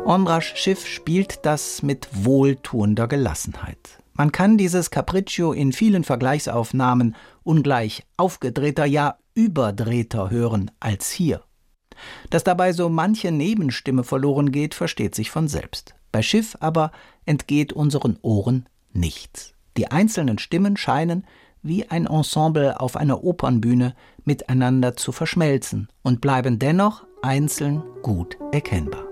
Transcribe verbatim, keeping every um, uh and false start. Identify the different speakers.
Speaker 1: Ondráš Schiff spielt das mit wohltuender Gelassenheit. Man kann dieses Capriccio in vielen Vergleichsaufnahmen ungleich aufgedrehter, ja überdrehter hören als hier. Dass dabei so manche Nebenstimme verloren geht, versteht sich von selbst. Bei Schiff aber entgeht unseren Ohren nichts. Die einzelnen Stimmen scheinen, wie ein Ensemble auf einer Opernbühne, miteinander zu verschmelzen und bleiben dennoch einzeln gut erkennbar.